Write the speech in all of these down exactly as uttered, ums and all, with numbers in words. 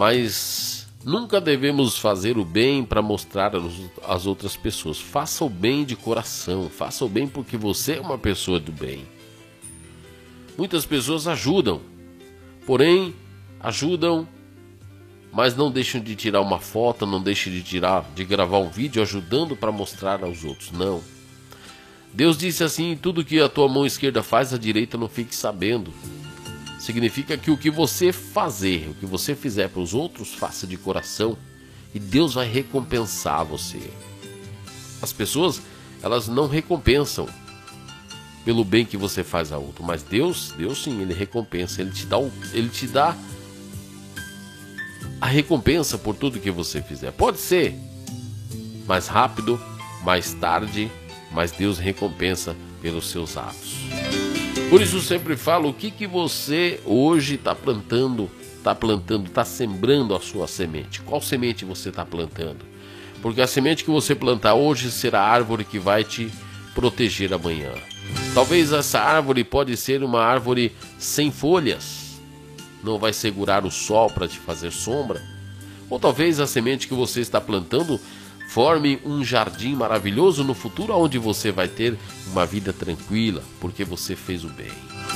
mas nunca devemos fazer o bem para mostrar às outras pessoas. Faça o bem de coração, faça o bem porque você é uma pessoa do bem. Muitas pessoas ajudam, porém ajudam, mas não deixam de tirar uma foto, não deixam de tirar, de gravar um vídeo ajudando para mostrar aos outros. Não. Deus disse assim: tudo que a tua mão esquerda faz, a direita não fique sabendo. Significa que o que você fazer, o que você fizer para os outros, faça de coração e Deus vai recompensar você. As pessoas, elas não recompensam pelo bem que você faz a outro, mas Deus, Deus sim, Ele recompensa, Ele te dá, o, Ele te dá a recompensa por tudo que você fizer. Pode ser mais rápido, mais tarde, mas Deus recompensa pelos seus atos. Por isso eu sempre falo, o que, que você hoje está plantando, está plantando, está sembrando a sua semente. Qual semente você está plantando? Porque a semente que você plantar hoje será a árvore que vai te proteger amanhã. Talvez essa árvore pode ser uma árvore sem folhas, não vai segurar o sol para te fazer sombra. Ou talvez a semente que você está plantando forme um jardim maravilhoso no futuro, onde você vai ter uma vida tranquila, porque você fez o bem.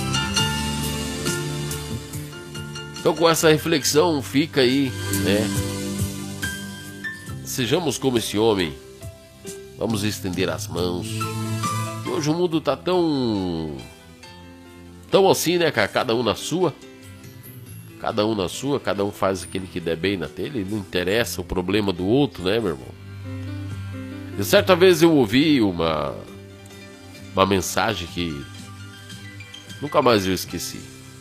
Então, com essa reflexão, fica aí, né? Sejamos como esse homem, vamos estender as mãos. E hoje o mundo tá tão, tão assim, né, cara? Cada um na sua, cada um na sua, cada um faz aquele que der bem na telha, não interessa o problema do outro, né, meu irmão? E certa vez eu ouvi uma, uma mensagem que nunca mais eu esqueci.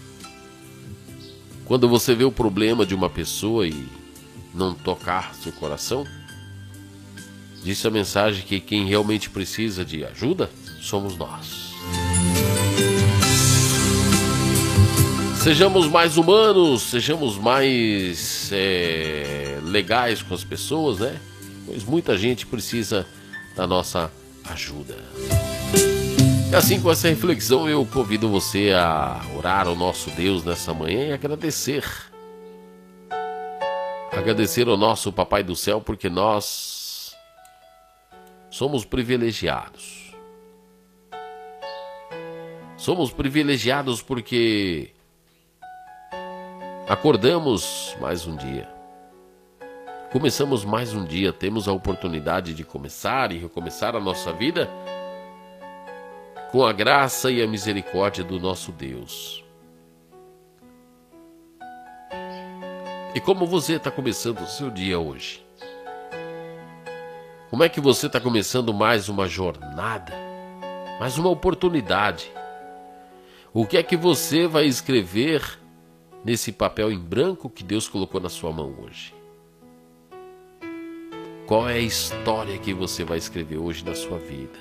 Quando você vê o problema de uma pessoa e não tocar seu coração, disse a mensagem que quem realmente precisa de ajuda somos nós. Sejamos mais humanos, sejamos mais é, legais com as pessoas, né? Pois muita gente precisa da nossa ajuda. E assim, com essa reflexão, eu convido você a orar ao nosso Deus nessa manhã e agradecer. Agradecer ao nosso Papai do Céu, porque nós somos privilegiados. Somos privilegiados porque acordamos mais um dia. Começamos mais um dia, temos a oportunidade de começar e recomeçar a nossa vida com a graça e a misericórdia do nosso Deus. E como você está começando o seu dia hoje? Como é que você está começando mais uma jornada, mais uma oportunidade? O que é que você vai escrever nesse papel em branco que Deus colocou na sua mão hoje? Qual é a história que você vai escrever hoje na sua vida?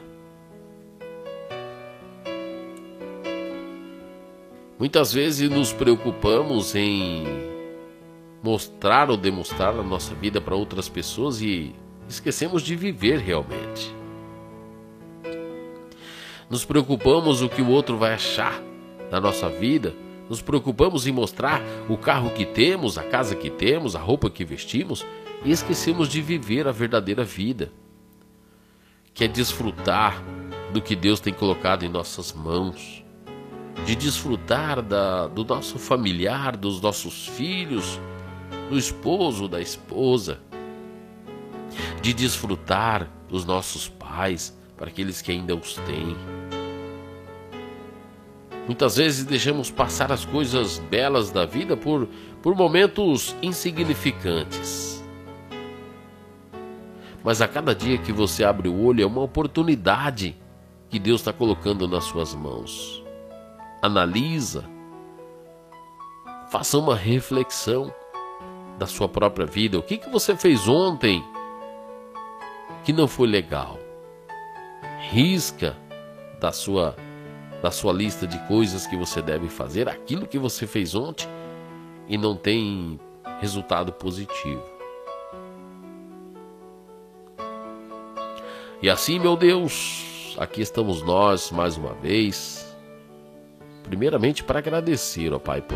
Muitas vezes nos preocupamos em mostrar ou demonstrar a nossa vida para outras pessoas e esquecemos de viver realmente. Nos preocupamos o que o outro vai achar da nossa vida, nos preocupamos em mostrar o carro que temos, a casa que temos, a roupa que vestimos, e esquecemos de viver a verdadeira vida, que é desfrutar do que Deus tem colocado em nossas mãos, de desfrutar da, do nosso familiar, dos nossos filhos, do esposo, da esposa, de desfrutar dos nossos pais, para aqueles que ainda os têm. Muitas vezes deixamos passar as coisas belas da vida por, por momentos insignificantes. Mas a cada dia que você abre o olho é uma oportunidade que Deus está colocando nas suas mãos. Analisa, faça uma reflexão da sua própria vida. O que, que você fez ontem que não foi legal? Risca da sua, da sua lista de coisas que você deve fazer aquilo que você fez ontem e não tem resultado positivo. E assim, meu Deus, aqui estamos nós mais uma vez, primeiramente para agradecer, ó Pai, por